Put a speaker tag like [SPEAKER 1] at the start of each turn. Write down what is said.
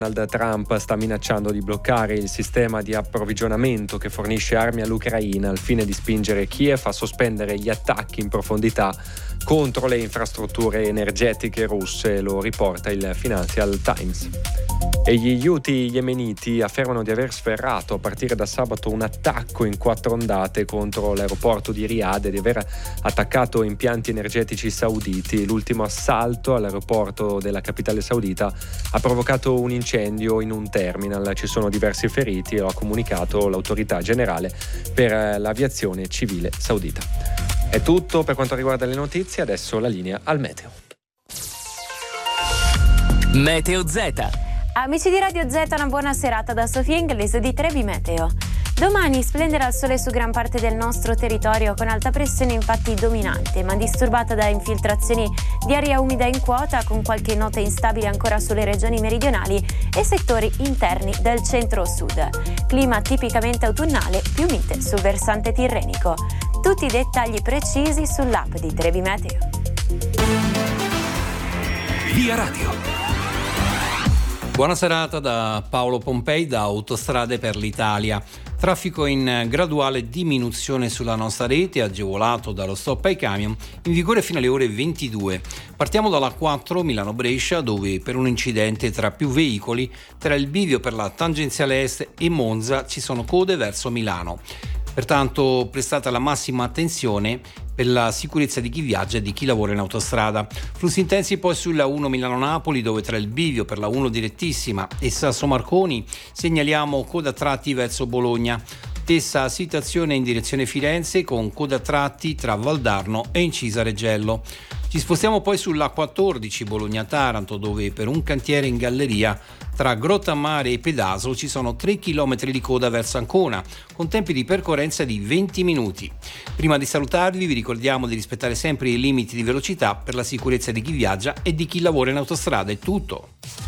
[SPEAKER 1] Donald Trump sta minacciando di bloccare il sistema di approvvigionamento che fornisce armi all'Ucraina al fine di spingere Kiev a sospendere gli attacchi in profondità contro le infrastrutture energetiche russe, lo riporta il Financial Times. E gli Houthi yemeniti affermano di aver sferrato a partire da sabato un attacco in 4 ondate contro l'aeroporto di Riyadh e di aver attaccato impianti energetici sauditi. L'ultimo assalto all'aeroporto della capitale saudita ha provocato un incendio in un terminal. Ci sono diversi feriti, lo ha comunicato l'autorità generale per l'aviazione civile saudita. È tutto per quanto riguarda le notizie, adesso la linea al meteo.
[SPEAKER 2] Meteo Z.
[SPEAKER 3] Amici di Radio Z, una buona serata da Sofia Inglese di Trebi Meteo. Domani splenderà il sole su gran parte del nostro territorio, con alta pressione infatti dominante, ma disturbata da infiltrazioni di aria umida in quota, con qualche nota instabile ancora sulle regioni meridionali e settori interni del centro-sud. Clima tipicamente autunnale, più mite sul versante tirrenico. Tutti i dettagli precisi sull'app di Trebi Meteo.
[SPEAKER 2] Via Radio. Buona serata da Paolo Pompei da Autostrade per l'Italia. Traffico in graduale diminuzione sulla nostra rete, agevolato dallo stop ai camion, in vigore fino alle ore 22. Partiamo dalla 4 Milano-Brescia, dove per un incidente tra più veicoli, tra il bivio per la tangenziale est e Monza ci sono code verso Milano. Pertanto prestate la massima attenzione per la sicurezza di chi viaggia e di chi lavora in autostrada. Flussi intensi poi sulla 1 Milano-Napoli, dove tra il bivio per la 1 direttissima e Sasso Marconi segnaliamo coda a tratti verso Bologna. Stessa situazione in direzione Firenze, con coda a tratti tra Valdarno e Incisa Reggello. Ci spostiamo poi sulla 14 Bologna-Taranto, dove per un cantiere in galleria tra Grottammare e Pedaso ci sono 3 km di coda verso Ancona, con tempi di percorrenza di 20 minuti. Prima di salutarvi vi ricordiamo di rispettare sempre i limiti di velocità per la sicurezza di chi viaggia e di chi lavora in autostrada. È tutto.